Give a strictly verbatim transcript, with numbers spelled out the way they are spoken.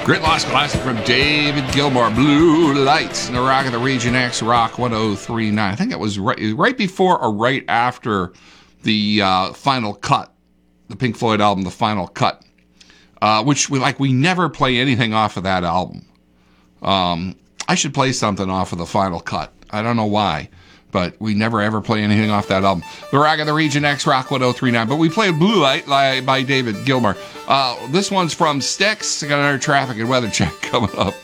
Great Lost Classic from David Gilmour, Blue Lights, in the Rock of the Region X, Rock one oh three point nine. I think it was right, right before or right after the uh, Final Cut, the Pink Floyd album, The Final Cut, uh, which we like. We never play anything off of that album. Um, I should play something off of The Final Cut. I don't know why, but we never ever play anything off that album. The Rock of the Region X, Rock one oh three point nine. But we played Blue Light by David Gilmour. Uh, this one's from Styx. Got another traffic and weather check coming up.